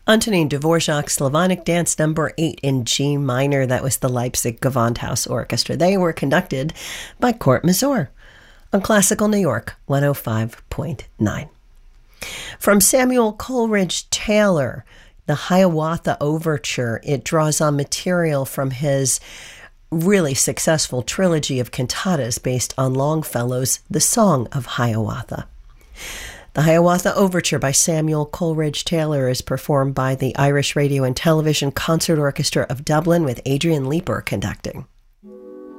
Antonin Dvorak's Slavonic Dance Number 8 in G minor. That was the Leipzig Gewandhaus Orchestra. They were conducted by Court Mazur on Classical New York 105.9. From Samuel Coleridge Taylor, the Hiawatha Overture. It draws on material from his really successful trilogy of cantatas based on Longfellow's The Song of Hiawatha. The Hiawatha Overture by Samuel Coleridge Taylor is performed by the Irish Radio and Television Concert Orchestra of Dublin with Adrian Leeper conducting.